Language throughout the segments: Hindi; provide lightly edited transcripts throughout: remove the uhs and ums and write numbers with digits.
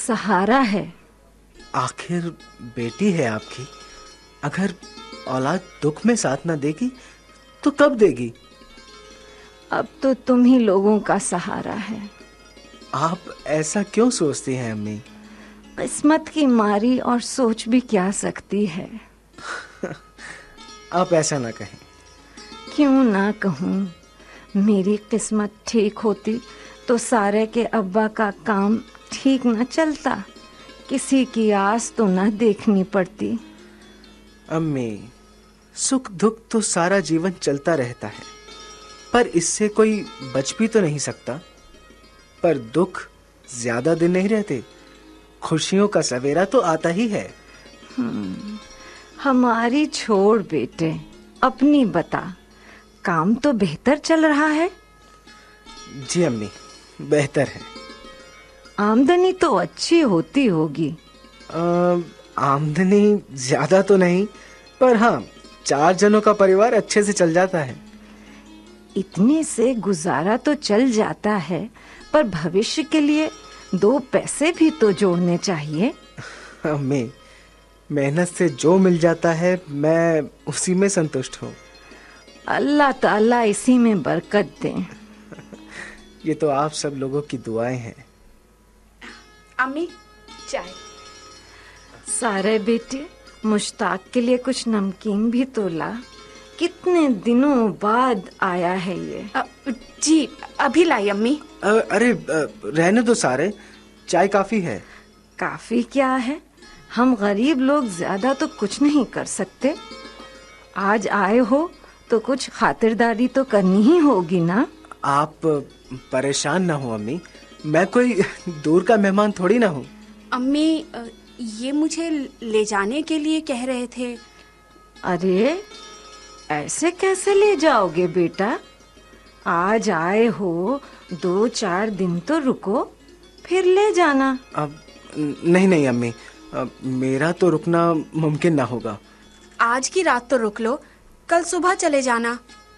सहारा है। आखिर बेटी है आपकी, अगर औलाद दुख में साथ ना देगी तो कब देगी? अब तो तुम ही लोगों का सहारा है। आप ऐसा क्यों सोचती हैं अम्मी? किस्मत की मारी और सोच भी क्या सकती है। आप ऐसा ना कहें। क्यों ना कहूँ? मेरी किस्मत ठीक होती तो सारे के अब्बा का काम ठीक न चलता, किसी की आस तो न देखनी पड़ती। अम्मी, सुख दुख तो सारा जीवन चलता रहता है, पर इससे कोई बच भी तो नहीं सकता। पर दुख ज्यादा दिन नहीं रहते, खुशियों का सवेरा तो आता ही है। हमारी छोड़ बेटे, अपनी बता। काम तो बेहतर चल रहा है? जी अम्मी, बेहतर है। आमदनी तो अच्छी होती होगी। आमदनी ज्यादा तो नहीं, पर हाँ, 4 जनों का परिवार अच्छे से चल जाता है। इतने से गुजारा तो चल जाता है, पर भविष्य के लिए 2 पैसे भी तो जोड़ने चाहिए। अम्मी, मेहनत से जो मिल जाता है मैं उसी में संतुष्ट हूँ। अल्लाह ताला इसी में बरकत दे। ये तो आप सब लोगों की दुआएं हैं। अम्मी, चाय। सारे बेटे, मुश्ताक के लिए कुछ नमकीन भी तो ला। कितने दिनों बाद आया है ये। जी, अभी लाई अम्मी। अरे रहने दो सारे, चाय काफी है। काफी क्या है, हम गरीब लोग ज्यादा तो कुछ नहीं कर सकते। आज आए हो तो कुछ खातिरदारी तो करनी ही होगी ना। आप परेशान ना हो अम्मी, मैं कोई दूर का मेहमान थोड़ी ना हूँ। अम्मी, ये मुझे ले जाने के लिए कह रहे थे। अरे ऐसे कैसे ले जाओगे बेटा? आज आए हो, 2-4 दिन तो रुको, फिर ले जाना। अब नहीं अम्मी, मेरा तो रुकना मुमकिन ना होगा। आज की रात तो रुक लो, कल सुबह चले जाना।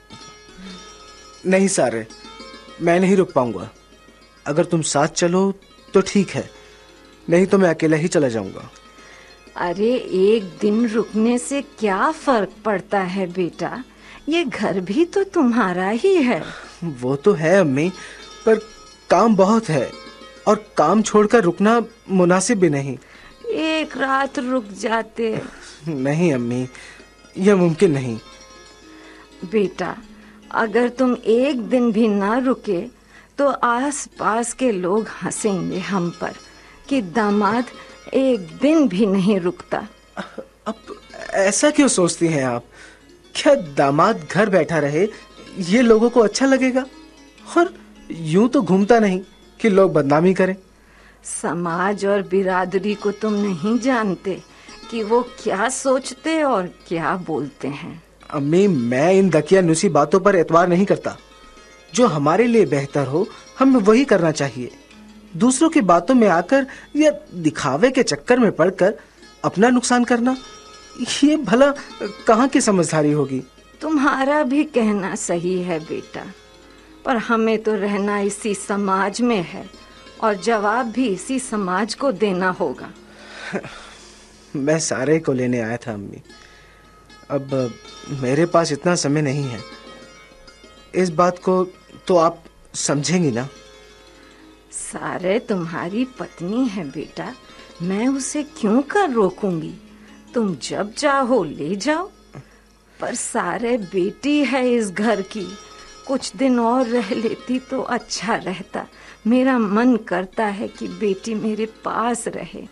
नहीं सारे, मैं नहीं रुक पाऊंगा। अगर तुम साथ चलो तो ठीक है, नहीं तो मैं अकेला ही चला जाऊंगा। अरे 1 दिन रुकने से क्या फर्क पड़ता है बेटा, ये घर भी तो तुम्हारा ही है। वो तो है अम्मी, पर काम बहुत है और काम छोड़कर रुकना मुनासिब भी नहीं। 1 रात रुक जाते। नहीं अम्मी, यह मुमकिन नहीं। बेटा, अगर तुम 1 दिन भी ना रुके तो आस-पास के लोग हंसेंगे हम पर कि दामाद 1 दिन भी नहीं रुकता। अब ऐसा क्यों सोचती हैं आप? क्या दामाद घर बैठा रहे ये लोगों को अच्छा लगेगा? और यूं तो घूमता नहीं कि लोग बदनामी करें। समाज और बिरादरी को तुम नहीं जानते कि वो क्या सोचते और क्या बोलते हैं। अम्मी, मैं इन दकियानुसी बातों पर एतबार नहीं करता। जो हमारे लिए बेहतर हो हमें वही करना चाहिए। दूसरों की बातों में आकर या दिखावे के चक्कर में पड़कर अपना नुकसान करना, ये भला कहाँ की समझदारी होगी? तुम्हारा भी कहना सही है बेटा, पर हमें तो रहना इसी समाज में है और जवाब भी इसी समाज को देना होगा। मैं सारे को लेने आया था अम्मी, अब मेरे पास इतना समय नहीं है। इस बात को तो आप समझेंगी ना? सारे तुम्हारी पत्नी है बेटा, मैं उसे क्यों कर रोकूंगी? तुम जब चाहो ले जाओ। पर सारे बेटी है इस घर की, कुछ दिन और रह लेती तो अच्छा रहता। मेरा मन करता है कि बेटी मेरे पास रहे।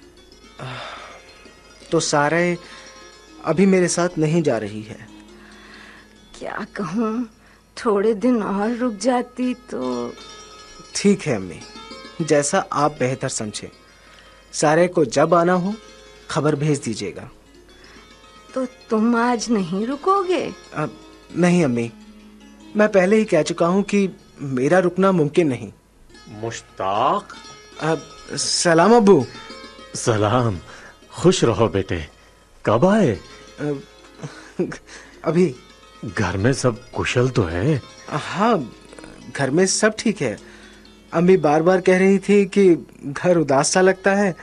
तो सारे अभी मेरे साथ नहीं जा रही है। क्या कहूँ, थोड़े दिन और रुक जाती तो। ठीक है अम्मी, जैसा आप बेहतर समझे। सारे को जब आना हो खबर भेज दीजिएगा। तो तुम आज नहीं रुकोगे? नहीं अम्मी, मैं पहले ही कह चुका हूँ कि मेरा रुकना मुमकिन नहीं। मुश्ताक। सलाम अब्बू। सलाम, खुश रहो बेटे। कब आए? अभी। घर में सब कुशल तो है? हाँ, घर में सब ठीक है। अम्मी बार बार कह रही थी कि घर उदास सा लगता है,